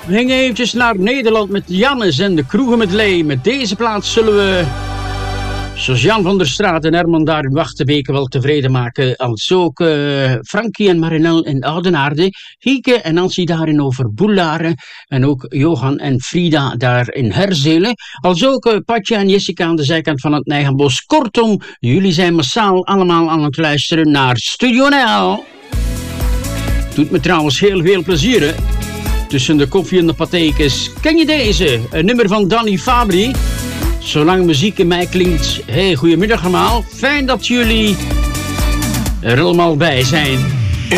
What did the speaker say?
We gingen eventjes naar Nederland met Jannes en de Kroegen met Lee. Met deze plaats zullen we zoals Jan van der Straat en Herman daar in Wachtenbeke wel tevreden maken. Als ook Frankie en Marinel in Oudenaarde. Hieke en Nancy daarin over Boelaren. En ook Johan en Frida daar in Herzelen. Als ook Patja en Jessica aan de zijkant van het Nijgenbos. Kortom, jullie zijn massaal allemaal aan het luisteren naar Studio NL. Doet me trouwens heel veel plezier, hè? Tussen de koffie en de patekens. Ken je deze? Een nummer van Danny Fabri. Zolang muziek in mij klinkt. Hey, goedemiddag allemaal. Fijn dat jullie er allemaal bij zijn.